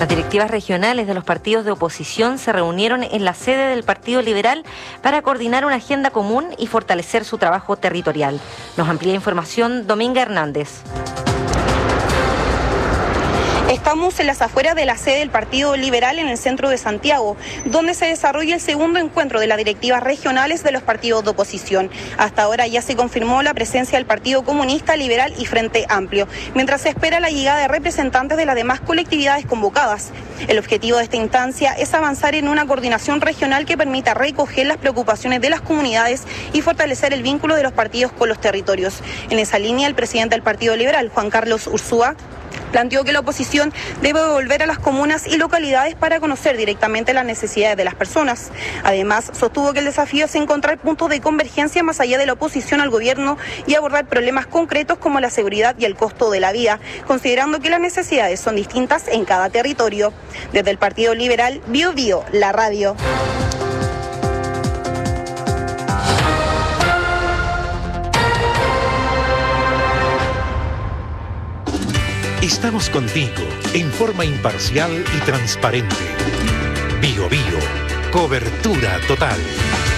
Las directivas regionales de los partidos de oposición se reunieron en la sede del Partido Liberal para coordinar una agenda común y fortalecer su trabajo territorial. Nos amplía información Dominga Hernández. Estamos en las afueras de la sede del Partido Liberal en el centro de Santiago, donde se desarrolla el segundo encuentro de las directivas regionales de los partidos de oposición. Hasta ahora ya se confirmó la presencia del Partido Comunista, Liberal y Frente Amplio, mientras se espera la llegada de representantes de las demás colectividades convocadas. El objetivo de esta instancia es avanzar en una coordinación regional que permita recoger las preocupaciones de las comunidades y fortalecer el vínculo de los partidos con los territorios. En esa línea, el presidente del Partido Liberal, Juan Carlos Ursúa, planteó que la oposición debe volver a las comunas y localidades para conocer directamente las necesidades de las personas. Además, sostuvo que el desafío es encontrar puntos de convergencia más allá de la oposición al gobierno y abordar problemas concretos como la seguridad y el costo de la vida, considerando que las necesidades son distintas en cada territorio. Desde el Partido Liberal, Bio Bio, la radio. Estamos contigo en forma imparcial y transparente. Bio Bio, cobertura total.